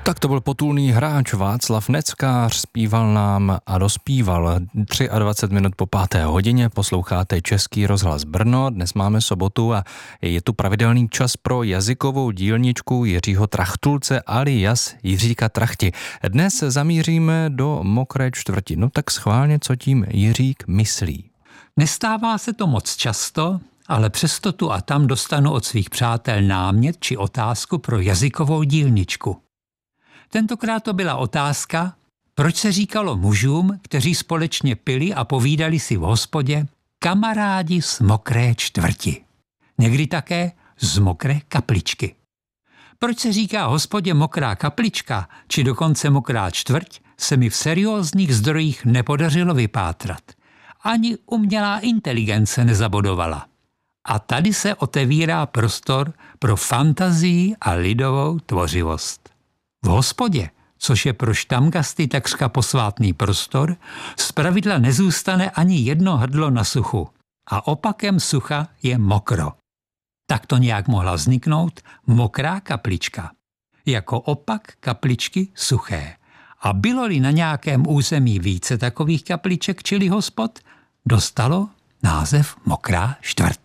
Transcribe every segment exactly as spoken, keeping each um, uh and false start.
Tak to byl potulný hráč Václav Neckář, zpíval nám a dospíval dvacet tři minut po páté hodině, posloucháte Český rozhlas Brno, dnes máme sobotu a je tu pravidelný čas pro jazykovou dílničku Jiřího Trachtulce alias Jiříka Trachti. Dnes zamíříme do Mokré čtvrti, no tak schválně, co tím Jiřík myslí. Nestává se to moc často, ale přesto tu a tam dostanu od svých přátel námět či otázku pro jazykovou dílničku. Tentokrát to byla otázka, proč se říkalo mužům, kteří společně pili a povídali si v hospodě, kamarádi z Mokré čtvrti. Někdy také z Mokré kapličky. Proč se říká hospodě Mokrá kaplička, či dokonce Mokrá čtvrť, se mi v seriózních zdrojích nepodařilo vypátrat. Ani umělá inteligence nezabodovala. A tady se otevírá prostor pro fantazii a lidovou tvořivost. V hospodě, což je pro štamgasty takřka posvátný prostor, zpravidla nezůstane ani jedno hrdlo na suchu. A opakem sucha je mokro. Tak to nějak mohla vzniknout Mokrá kaplička. Jako opak kapličky suché. A bylo-li na nějakém území více takových kapliček, čili hospod, dostalo název Mokrá čtvrt.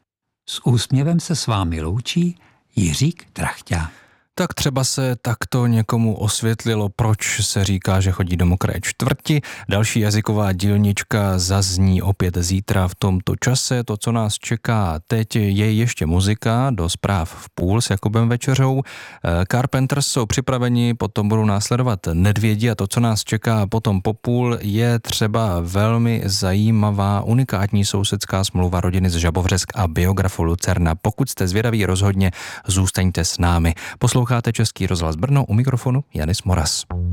S úsměvem se s vámi loučí Jiřík Trachťák. Tak třeba se takto někomu osvětlilo, proč se říká, že chodí do Mokré čtvrti. Další jazyková dílnička zazní opět zítra v tomto čase. To, co nás čeká teď, je ještě muzika do zpráv v půl s Jakubem Večeřou. Carpenters jsou připraveni, potom budou následovat Nedvědi a to, co nás čeká potom po půl, je třeba velmi zajímavá unikátní sousedská smlouva rodiny z Žabovřesk a biografu Lucerna. Pokud jste zvědaví, rozhodně zůstaňte s námi. Posloucháte Český rozhlas Brno, u mikrofonu Janis Moras.